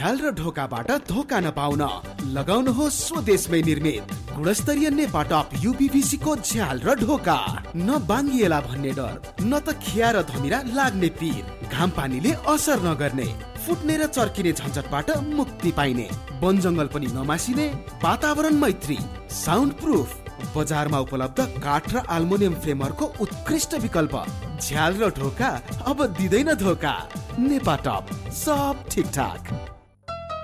झ्याल र ढोकाबाट धोका नपाउन लगाउनुहोस् स्वदेशमै निर्मित गुणस्तरीय नेपाटप UPVC को झ्याल र ढोका। न बाङ्गिएला भन्ने डर, न त खिया र धमिरा लाग्ने पीर, घाम पानीले असर नगर्ने, फुट्ने र चर्किने झन्झटबाट मुक्ति पाइने, वन जङ्गल पनि नमासिने, वातावरण मैत्री, साउन्ड प्रुफ, बजारमा उपलब्ध काठ र एल्युमिनियम फ्रेमहरूको उत्कृष्ट विकल्प। झ्याल र ढोका अब दिँदैन धोका। नेपाटप, सब ठिकठाक।